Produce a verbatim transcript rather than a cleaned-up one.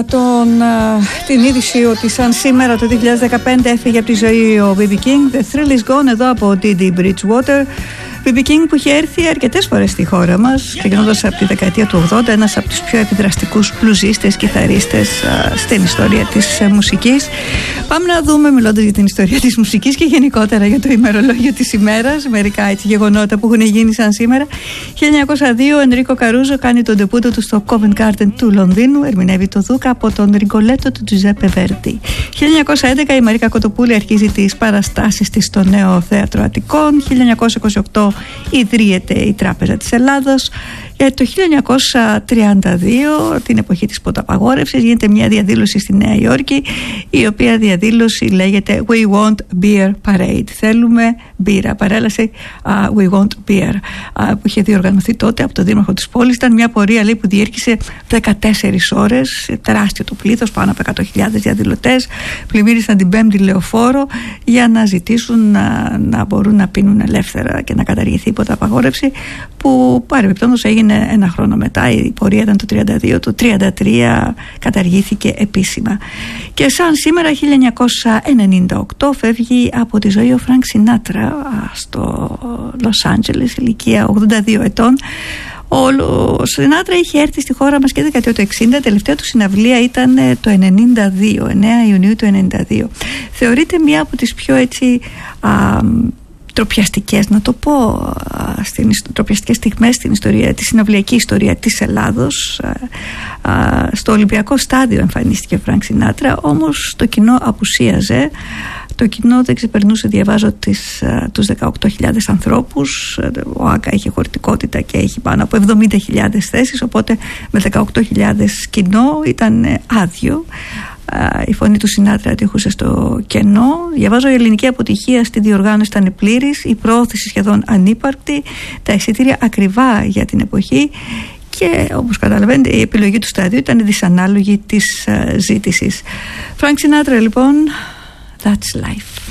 τον, την είδηση ότι σαν σήμερα το δύο χιλιάδες δεκαπέντε έφυγε από τη ζωή ο μπι μπι King. The thrill is gone εδώ από ντι ντι Bridgewater. μπι μπι King που είχε έρθει αρκετές φορές στη χώρα μας, ξεκινώντας από τη δεκαετία του ογδόντα, ένας από τους πιο επιδραστικούς μπλουζίστες, κιθαρίστες στην ιστορία της μουσικής. Πάμε να δούμε, μιλώντας για την ιστορία της μουσικής και γενικότερα για το ημερολόγιο της ημέρας, μερικά έτσι γεγονότα που έχουν γίνει σαν σήμερα. χίλια εννιακόσια δύο, ο Ενρίκο Καρούζο κάνει τον ντεπούτο του στο Covent Garden του Λονδίνου, ερμηνεύει το Δούκα από τον Ριγκολέτο του Τζουζέπε Βέρντι. χίλια εννιακόσια έντεκα, η Μαρίκα Κοτοπούλη αρχίζει τις παραστάσεις της στο Νέο Θέατρο Αττικών. χίλια εννιακόσια είκοσι οκτώ ιδρύεται η Τράπεζα της Ελλάδος. Το χίλια εννιακόσια τριάντα δύο, την εποχή της ποταπαγόρευσης, γίνεται μια διαδήλωση στη Νέα Υόρκη, η οποία διαδήλωση λέγεται We want beer parade. Θέλουμε μπύρα. Παρέλαση uh, We want beer, uh, που είχε διοργανωθεί τότε από τον δήμαρχο της πόλης. Ήταν μια πορεία, λέει, που διήρκησε δεκατέσσερις ώρες, τεράστιο το πλήθος, πάνω από εκατό χιλιάδες διαδηλωτές πλημμύρισαν την Πέμπτη Λεωφόρο για να ζητήσουν να, να μπορούν να πίνουν ελεύθερα και να καταργηθεί η ποταπαγόρευση, που παρεμπιπτόντως έγινε ένα χρόνο μετά. Η πορεία ήταν το τριάντα δύο, το τριάντα τρία καταργήθηκε επίσημα. Και σαν σήμερα χίλια εννιακόσια ενενήντα οκτώ φεύγει από τη ζωή ο Φρανκ Σινάτρα στο Λος Άντζελες, ηλικία ογδόντα δύο ετών. Ο Σινάτρα είχε έρθει στη χώρα μας και τη δεκαετία του εξήντα. Τελευταία του συναυλία ήταν το ενενήντα δύο, εννέα Ιουνίου του ενενήντα δύο. Θεωρείται μία από τις πιο έτσι α, τροπιαστικές, να το πω, στην, τροπιαστικές στιγμές στην ιστορία, τη συναυλιακή ιστορία της Ελλάδος. Α, α, στο Ολυμπιακό Στάδιο εμφανίστηκε ο Φρανκ Σινάτρα, όμως το κοινό απουσίαζε. Το κοινό δεν ξεπερνούσε, διαβάζω, τις, τους δεκαοκτώ χιλιάδες ανθρώπους. Ο ΆΚΑ είχε χωρητικότητα και έχει πάνω από εβδομήντα χιλιάδες θέσεις, οπότε με δεκαοκτώ χιλιάδες κοινό ήταν άδειο. Η φωνή του Σινάτρα ατύχουσε στο κενό. Διαβάζω, η ελληνική αποτυχία στη διοργάνωση ήταν πλήρης, η προώθηση σχεδόν ανύπαρκτη, τα εισιτήρια ακριβά για την εποχή και, όπως καταλαβαίνετε, η επιλογή του σταδίου ήταν δυσανάλογη της ζήτησης. Φρανκ Σινάτρα, λοιπόν, that's life.